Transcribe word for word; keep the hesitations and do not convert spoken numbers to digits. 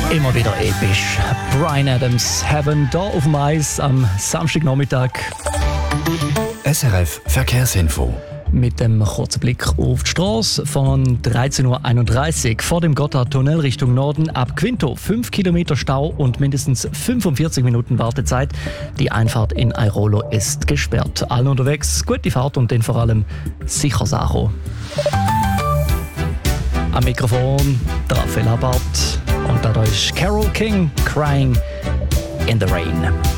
Immer wieder episch. Bryan Adams, Heaven, da auf dem Eis am Samstagnachmittag. S R F Verkehrsinfo. Mit dem kurzen Blick auf die Straße von dreizehn Uhr einunddreißig vor dem Gotthardtunnel Richtung Norden ab Quinto. fünf Kilometer Stau und mindestens fünfundvierzig Minuten Wartezeit. Die Einfahrt in Airolo ist gesperrt. Allen unterwegs, gute Fahrt und dann vor allem sicher Sacho. Am Mikrofon der Raphael Habart und da ist Carole King, Crying in the Rain.